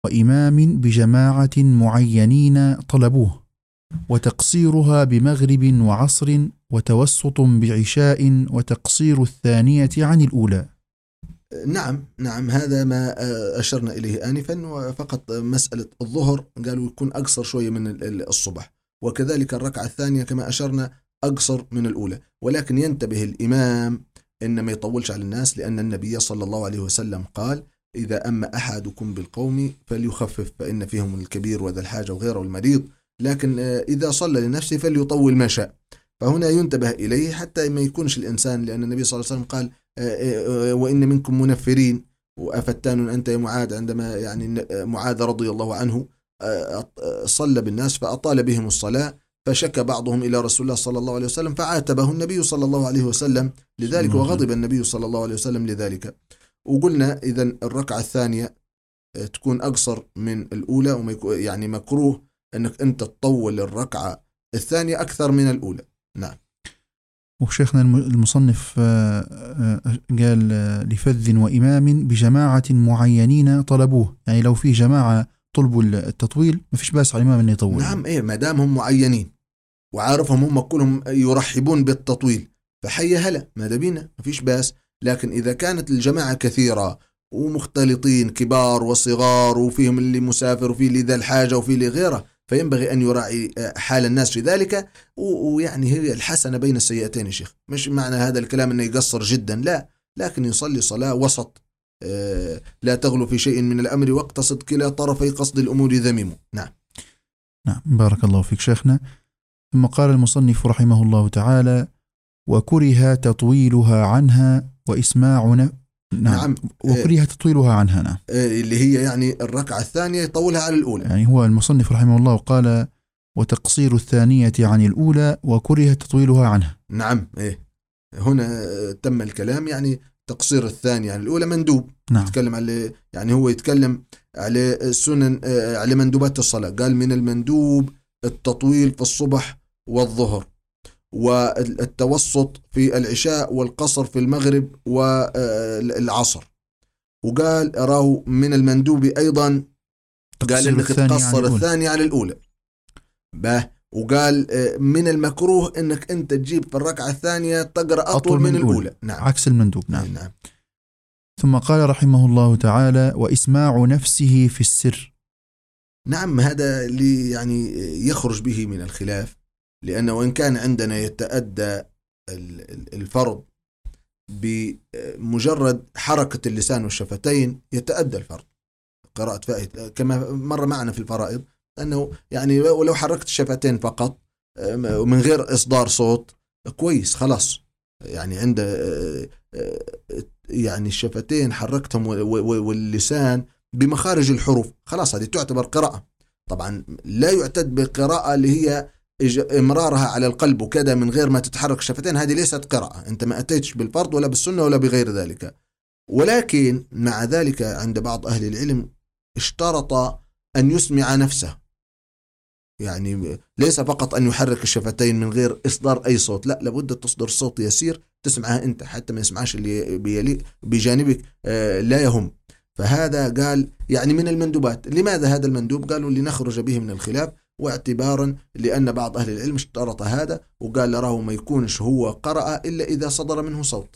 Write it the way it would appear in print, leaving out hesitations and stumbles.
وإمام بجماعة معينين طلبوه، وتقصيرها بمغرب وعصر، وتوسط بعشاء، وتقصير الثانية عن الأولى. نعم هذا ما أشرنا إليه آنفا، وفقط مسألة الظهر قالوا يكون أقصر شوية من الصبح، وكذلك الركعة الثانية كما أشرنا أقصر من الأولى، ولكن ينتبه الإمام إن ما يطولش على الناس، لأن النبي صلى الله عليه وسلم قال: إذا أما أحدكم بالقوم فليخفف فإن فيهم الكبير وذا الحاجة وغيره والمريض، لكن إذا صلى لنفسه فليطول ما شاء. فهنا ينتبه إليه حتى ما يكونش الإنسان، لأن النبي صلى الله عليه وسلم قال: وإن منكم منفرين، وأفتان أنت يا معاذ، عندما يعني معاذ رضي الله عنه صلى بالناس فأطال بهم الصلاة، فشكى بعضهم إلى رسول الله صلى الله عليه وسلم، فعاتبه النبي صلى الله عليه وسلم لذلك، وغضب النبي صلى الله عليه وسلم لذلك. وقلنا إذن الركعة الثانية تكون أقصر من الأولى، يعني مكروه أنك أنت تطول الركعة الثانية أكثر من الأولى. نعم. وشيخنا المصنف قال: لفذ وإمام بجماعة معينين طلبوه، يعني لو في جماعة طلبوا التطويل ما فيش بأس على الإمام أن يطول. نعم، ما دام هم معينين وعارفهم هم كلهم يرحبون بالتطويل فحي هلا، ماذا بينا، ما فيش بأس. لكن إذا كانت الجماعة كثيرة ومختلطين كبار وصغار، وفيهم اللي مسافر وفي اللي ذا الحاجة وفي اللي غيره، فينبغي أن يراعي حال الناس في ذلك، ويعني هي الحسنة بين السيئتين يا شيخ. مش معنى هذا الكلام أنه يقصر جدا، لا، لكن يصلي صلاة وسط، لا تغلو في شيء من الأمر واقتصد كلا طرفي قصد الأمور ذميم. نعم. بارك الله فيك شيخنا. ثم قال المصنف رحمه الله تعالى: وكره تطويلها عنها وإسماع نعم. وكره تطويلها عنها. نعم. اللي هي يعني الركعة الثانية يطولها على الأولى. يعني هو المصنف رحمه الله قال: وتقصير الثانية عن الأولى، وكره تطويلها عنها. نعم. هنا تم الكلام، يعني تقصير الثانية عن الأولى مندوب. نعم. يتكلم على، يعني هو يتكلم على السنن، على مندوبات الصلاة. قال: من المندوب التطويل في الصبح والظهر، والتوسط في العشاء، والقصر في المغرب والعصر. وقال: أراه من المندوب أيضا، قال إنك تقصر الثانية على الأولى. وقال من المكروه إنك أنت تجيب في الركعة الثانية تقرأ أطول من الأولى. نعم. عكس المندوب. نعم. ثم قال رحمه الله تعالى: وإسماع نفسه في السر. نعم، هذا اللي يعني يخرج به من الخلاف، لأنه وإن كان عندنا يتأدى الفرض بمجرد حركة اللسان والشفتين، يتأدى الفرض قراءة فائدة، كما مر معنا في الفرائض أنه يعني ولو حركت الشفتين فقط من غير إصدار صوت كويس خلاص، يعني عند يعني الشفتين حركتهم واللسان بمخارج الحروف خلاص، هذه تعتبر قراءة. طبعا لا يعتد بقراءة اللي هي إمرارها على القلب وكذا من غير ما تتحرك الشفتين، هذه ليست قراءة، أنت ما أتيتش بالفرض ولا بالسنة ولا بغير ذلك. ولكن مع ذلك عند بعض أهل العلم اشترط أن يسمع نفسه، يعني ليس فقط أن يحرك الشفتين من غير إصدار أي صوت، لا، لابد تصدر صوت يسير تسمعها أنت، حتى ما يسمعش اللي بجانبك لا يهم. فهذا قال يعني من المندوبات. لماذا هذا المندوب؟ قالوا لنخرج به من الخلاف، واعتبارا لأن بعض أهل العلم اشترط هذا، وقال: راه ما يكونش هو قرأ إلا إذا صدر منه صوت،